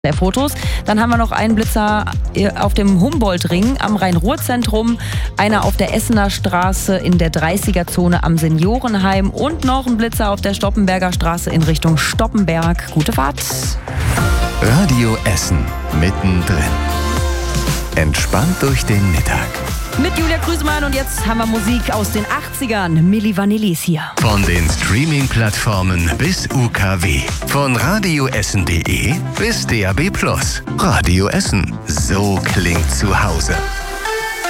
der Fotos. Dann haben wir noch einen Blitzer auf dem Humboldt-Ring am Rhein-Ruhr-Zentrum, einer auf der Essener Straße in der 30er-Zone am Seniorenheim und noch ein Blitzer auf der Stoppenberger Straße in Richtung Stoppenberg. Gute Fahrt! Radio Essen mittendrin. Entspannt durch den Mittag. Mit Julia Krüsemann und jetzt haben wir Musik aus den 80ern. Milli Vanilli ist hier. Von den Streaming-Plattformen bis UKW. Von radioessen.de bis DAB+. Radio Essen. So klingt zu Hause.